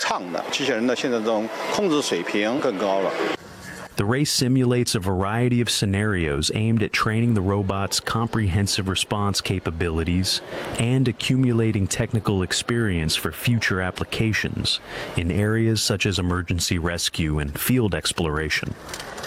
畅的，机器人的现在这种控制水平更高了。 The race simulates a variety of scenarios aimed at training the robot's comprehensive response capabilities and accumulating technical experience for future applications in areas such as emergency rescue and field exploration.